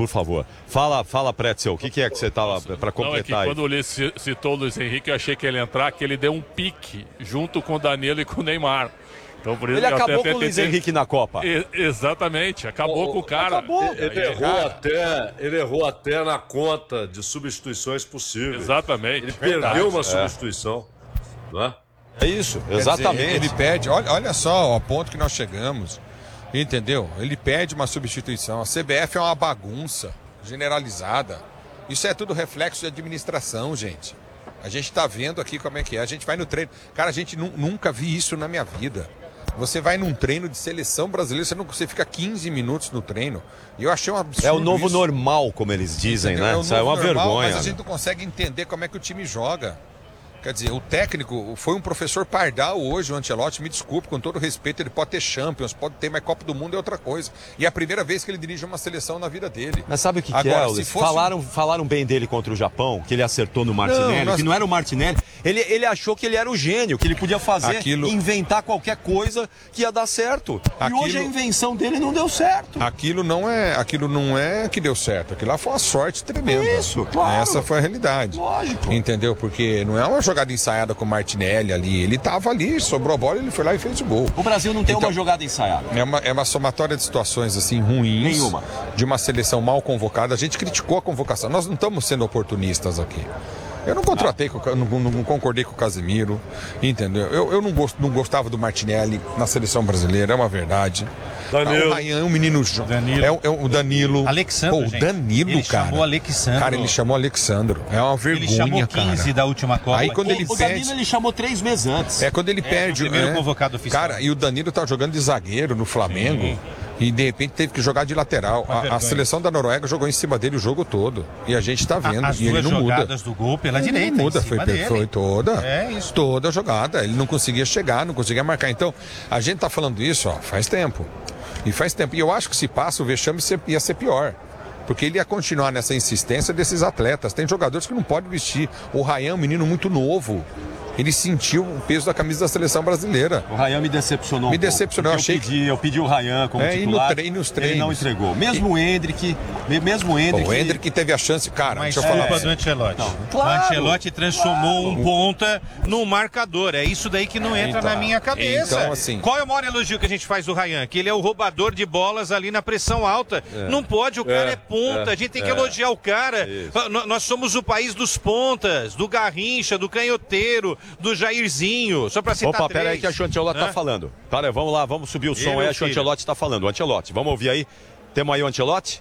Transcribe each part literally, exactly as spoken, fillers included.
por favor. Fala, fala, Pretzel, o que, que é que você estava para completar Não, é que aí? quando o Ulisses citou o Luiz Henrique, eu achei que ele ia entrar, que ele deu um pique junto com o Danilo e com o Neymar. Então, por isso Ele que eu acabou até com o Luiz tentei- Henrique na Copa. E- exatamente, acabou O- com o cara. acabou. Ele errou, até, ele errou até na conta de substituições possíveis. Exatamente. Ele perdeu uma substituição. Não é? É isso, Quer exatamente. dizer, ele pede, olha, olha só ao ponto que nós chegamos, entendeu? Ele pede uma substituição. A C B F é uma bagunça generalizada. Isso é tudo reflexo de administração, gente. A gente está vendo aqui como é que é. A gente vai no treino. Cara, a gente nu- nunca vi isso na minha vida. Você vai num treino de seleção brasileira, você, não, você fica quinze minutos no treino. E eu achei um absurdo. É o novo isso. normal, como eles dizem, Entendeu? né? o Isso é novo uma normal, vergonha. Mas a gente não consegue entender como é que o time joga. Quer dizer, o técnico foi um professor Pardal hoje, o Ancelotti, me desculpe, com todo respeito, ele pode ter Champions, pode ter, mas Copa do Mundo é outra coisa. E é a primeira vez que ele dirige uma seleção na vida dele. Mas sabe o que, Agora, que é, se Ulisses? fosse- Falaram, falaram bem dele contra o Japão, que ele acertou no Martinelli, Não, nós- que não era o Martinelli. Ele, ele achou que ele era o gênio, que ele podia fazer, Aquilo- inventar qualquer coisa que ia dar certo. Aquilo- E hoje a invenção dele não deu certo. Aquilo não é, aquilo não é que deu certo, aquilo lá foi uma sorte tremenda. Isso, claro. Essa foi a realidade. Lógico. Entendeu? Porque não é uma jogada ensaiada com o Martinelli ali, ele tava ali, sobrou a bola, ele foi lá e fez o gol. O Brasil não tem Então- uma jogada ensaiada. É uma, é uma somatória de situações assim ruins. Nenhuma. De uma seleção mal convocada. A gente criticou a convocação. Nós não estamos sendo oportunistas aqui. Eu não contratei, com, o Ca- não, não- não concordei com o Casemiro, entendeu? Eu, eu não, gost, não gostava do Martinelli na seleção brasileira, é uma verdade. Danilo. O Ryan é um menino jo- Danilo. É, o- é o Danilo. Alexandro, Pô, o gente. Danilo, Ele cara. chamou Alexandro. Cara, ele chamou Alexandro. É uma vergonha, Ele chamou quinze cara. da última Copa. Aí quando O- ele o perde- Danilo ele chamou três meses antes. É quando ele perde. o primeiro é. convocado oficial. Cara, e o Danilo tá jogando de zagueiro no Flamengo. Sim. E de repente teve que jogar de lateral. Uma A, a vergonha. seleção da Noruega jogou em cima dele o jogo todo. E a gente tá vendo. As e ele duas não muda. jogadas do gol pela Ele direita. não muda, em foi, cima dele. foi toda. É isso. Toda a jogada. Ele não conseguia chegar, não conseguia marcar. Então, a gente tá falando isso, ó, faz tempo. E faz tempo. E eu acho que se passa, o vexame se- ia ser pior. Porque ele ia continuar nessa insistência desses atletas. Tem jogadores que não podem vestir. O Ryan é um menino muito novo. Ele sentiu o peso da camisa da seleção brasileira. O Ryan me decepcionou. Me um pouco, decepcionou, porque achei eu pedi, eu pedi o Ryan como É, e no titular. tre- e nos Ele não treinos. entregou. Mesmo o Hendrick, mesmo o Hendrick. Pô, o Hendrick teve a chance, cara, Mas deixa eu falar. culpa pra do você. Ancelotti. claro, o Ancelotti transformou um ponta num marcador. É isso daí que não entra Então, na minha cabeça. então, assim- Qual é o maior elogio que a gente faz do Ryan? Que ele é o roubador de bolas ali na pressão alta. Não pode, o cara é, É, ponta. é, a gente tem que é. elogiar o cara. N- Nós somos o país dos pontas, do Garrincha, do Canhoteiro, do Jairzinho. Só pra citar Opa, três. pera aí que a Chantelote Né? tá falando. Pera, vamos lá, vamos subir o som meu aí, a filho. Chantelote tá falando. O Ancelotti, vamos ouvir aí. Temos aí o Ancelotti?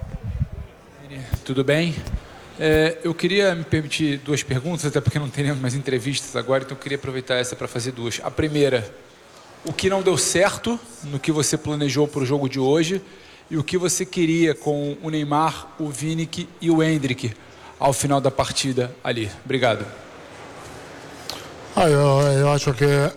Tudo bem? É, eu queria me permitir duas perguntas, até porque não teremos mais entrevistas agora, então eu queria aproveitar essa para fazer duas. A primeira, o que não deu certo no que você planejou para o jogo de hoje e o que você queria com o Neymar, o Vinic e o Hendrick ao final da partida ali. Obrigado. Ah, io, io acho che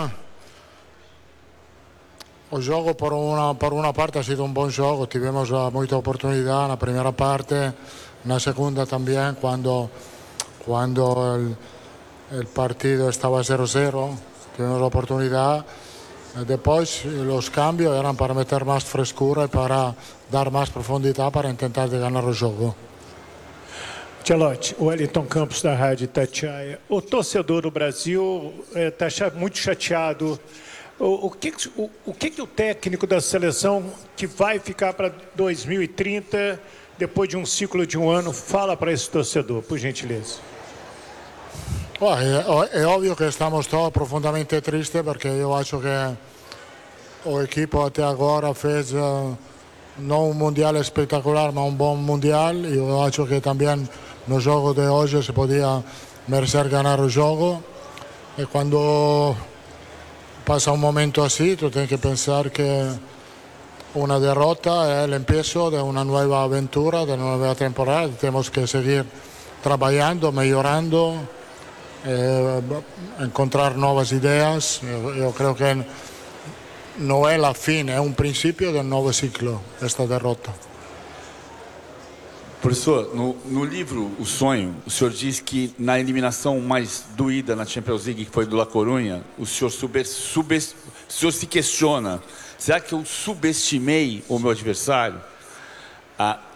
o gioco per una, per una parte ha sido un buon gioco, tivemos uh, muita oportunidad na primeira parte, na segunda também, quando, quando el, el partido estava zero a zero, tivemos a oportunidad. Depois os cambios eram para meter mais frescura e para dar mais profundidade para tentar de ganhar o jogo. Ancelotti, o Wellington Campos da Rádio Itatiaia. O torcedor do Brasil está muito chateado. O, o, que, o, o que, que o técnico da seleção que vai ficar para dois mil e trinta, depois de um ciclo de um ano, fala para esse torcedor, por gentileza? Bom, é, é óbvio que estamos todos profundamente tristes porque eu acho que o equipo até agora fez uh, não um mundial espetacular, mas um bom mundial. E eu acho que também no jogo de hoje se podia merecer ganhar o jogo. E quando passa um momento assim, tu tens que pensar que uma derrota é o começo de uma nova aventura, de uma nova temporada. Temos que seguir trabalhando, melhorando. Eh, encontrar novas ideias. Eu, eu creio que não é a fim, é um princípio de um novo ciclo, esta derrota. Professor, no, no livro O Sonho, o senhor diz que na eliminação mais doída na Champions League, que foi do La Coruña, o senhor, sube, sube, o senhor se questiona, será que eu subestimei o meu adversário? Ah,